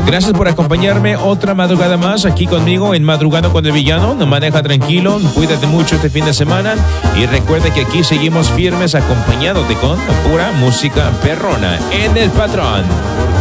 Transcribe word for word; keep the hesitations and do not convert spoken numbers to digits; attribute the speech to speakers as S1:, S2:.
S1: Gracias por acompañarme otra madrugada más aquí conmigo en Madrugando con el Villano. No maneja tranquilo, cuídate mucho este fin de semana y recuerda que aquí seguimos firmes acompañándote con pura música perrona en El Patrón.